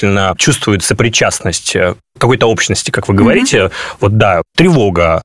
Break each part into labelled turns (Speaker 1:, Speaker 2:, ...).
Speaker 1: действительно чувствует сопричастность к какой-то общности, как вы говорите. Вот да, тревога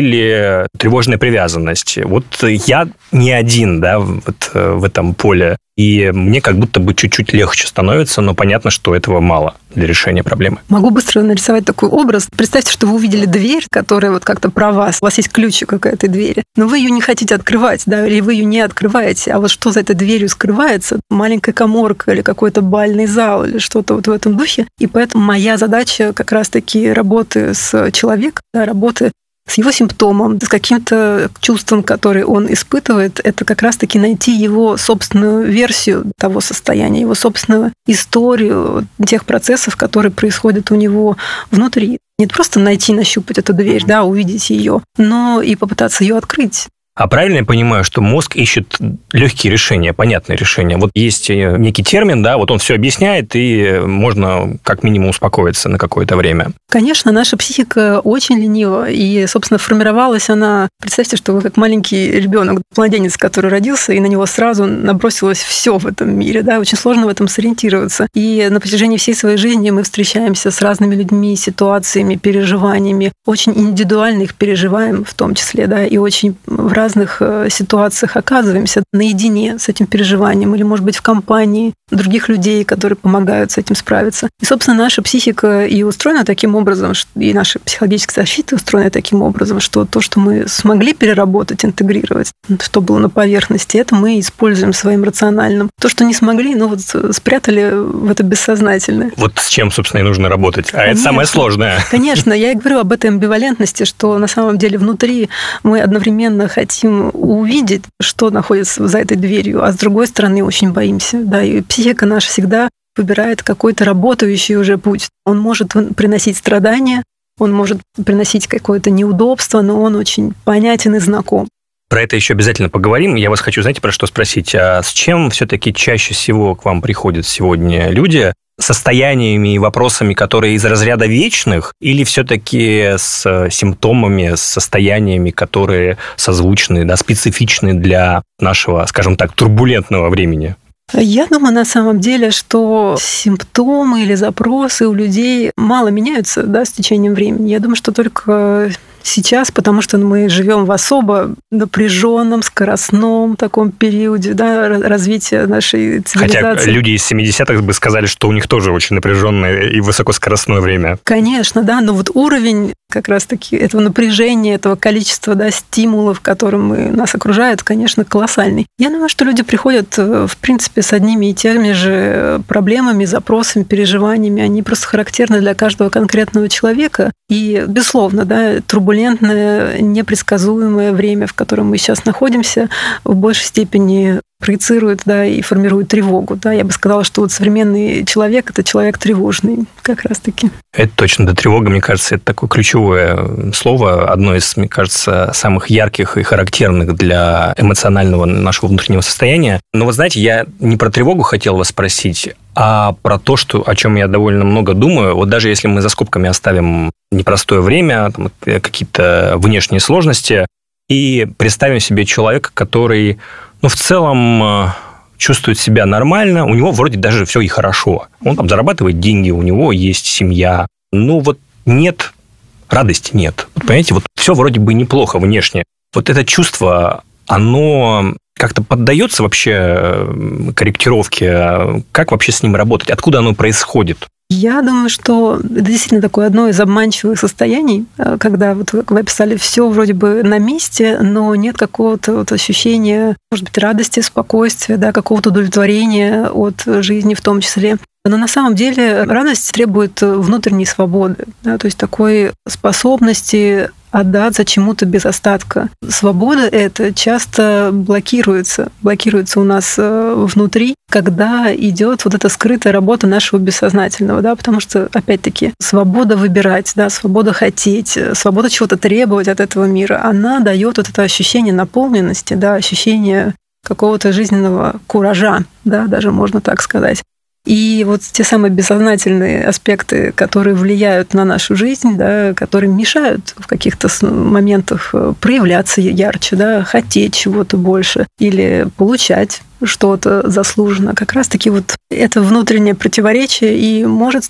Speaker 1: или тревожная привязанность. Вот я не один, да, вот в этом поле. И мне как будто бы чуть-чуть легче становится, но понятно, что этого мало для решения проблемы.
Speaker 2: Могу быстро нарисовать такой образ. Представьте, что вы увидели дверь, которая вот как-то про вас. У вас есть ключик к этой двери, но вы ее не хотите открывать, да, или вы ее не открываете. А вот что за этой дверью скрывается? Маленькая каморка или какой-то бальный зал или что-то вот в этом духе. И поэтому моя задача как раз-таки работы с человеком, да, работы с его симптомом, с каким-то чувством, которое он испытывает, это как раз-таки найти его собственную версию того состояния, его собственную историю тех процессов, которые происходят у него внутри. Не просто найти, нащупать эту дверь, да, увидеть ее, но и попытаться ее открыть.
Speaker 1: А правильно я понимаю, что мозг ищет легкие решения, понятные решения? Вот есть некий термин, да, вот он все объясняет, и можно как минимум успокоиться на какое-то время.
Speaker 2: Конечно, наша психика очень ленива, и, собственно, формировалась она... Представьте, что вы как маленький ребенок, младенец, который родился, и на него сразу набросилось все в этом мире, да, очень сложно в этом сориентироваться. И на протяжении всей своей жизни мы встречаемся с разными людьми, ситуациями, переживаниями, очень индивидуально их переживаем в том числе, да, и очень в разных ситуациях оказываемся наедине с этим переживанием или, может быть, в компании других людей, которые помогают с этим справиться. И, собственно, наша психика и устроена таким образом, и наша психологическая защита устроена таким образом, что то, что мы смогли переработать, интегрировать, что было на поверхности, это мы используем своим рациональным. То, что не смогли, ну вот спрятали в это бессознательное.
Speaker 1: Вот с чем, собственно, и нужно работать. А конечно, это самое сложное.
Speaker 2: Конечно, я и говорю об этой амбивалентности, что на самом деле внутри мы одновременно хотим увидеть, что находится за этой дверью, а с другой стороны очень боимся. Да, и психика наша всегда выбирает какой-то работающий уже путь. Он может приносить страдания, он может приносить какое-то неудобство, но он очень понятен и знаком.
Speaker 1: Про это еще обязательно поговорим. Я вас хочу, знаете, про что спросить? А с чем все-таки чаще всего к вам приходят сегодня люди? Состояниями и вопросами, которые из разряда вечных, или все-таки с симптомами, с состояниями, которые созвучны, да, специфичны для нашего, скажем так, турбулентного времени?
Speaker 2: Я думаю, на самом деле, что симптомы или запросы у людей мало меняются, да, с течением времени. Я думаю, что только сейчас, потому что мы живем в особо напряженном, скоростном таком периоде, да, развития нашей цивилизации.
Speaker 1: Хотя люди из 70-х бы сказали, что у них тоже очень напряженное и высокоскоростное время.
Speaker 2: Конечно, да, но вот уровень как раз-таки этого напряжения, этого количества, да, стимулов, которым нас окружают, конечно, колоссальный. Я думаю, что люди приходят, в принципе, с одними и теми же проблемами, запросами, переживаниями. Они просто характерны для каждого конкретного человека. И, безусловно, да, турбулентное, непредсказуемое время, в котором мы сейчас находимся, в большей степени проецирует, да, и формирует тревогу. Да. Я бы сказала, что вот современный человек – это человек тревожный, как раз-таки.
Speaker 1: Это точно. Да, тревога, мне кажется, это такое ключевое слово, одно из, мне кажется, самых ярких и характерных для эмоционального нашего внутреннего состояния. Но вот знаете, я не про тревогу хотел вас спросить, а про то, о чем я довольно много думаю. Вот даже если мы за скобками оставим непростое время, там, какие-то внешние сложности, и представим себе человека, который, ну, в целом чувствует себя нормально, у него вроде даже все и хорошо. Он там зарабатывает деньги, у него есть семья. Ну, вот нет радости, нет. Вот, понимаете, вот все вроде бы неплохо внешне. Вот это чувство, оно как-то поддается вообще корректировке? Как вообще с ним работать? Откуда оно происходит?
Speaker 2: Я думаю, что это действительно такое одно из обманчивых состояний, когда, вот как вы описали, все вроде бы на месте, но нет какого-то вот ощущения, может быть, радости, спокойствия, да, какого-то удовлетворения от жизни в том числе. Но на самом деле радость требует внутренней свободы, да, то есть такой способности отдаться чему-то без остатка. Свобода эта часто блокируется у нас внутри, когда идет вот эта скрытая работа нашего бессознательного, да, потому что, опять-таки, свобода выбирать, да, свобода хотеть, свобода чего-то требовать от этого мира, она дает вот это ощущение наполненности, да, ощущение какого-то жизненного куража, да, даже можно так сказать. И вот те самые бессознательные аспекты, которые влияют на нашу жизнь, да, которые мешают в каких-то моментах проявляться ярче, да, хотеть чего-то больше или получать что-то заслуженно. Как раз-таки вот это внутреннее противоречие и может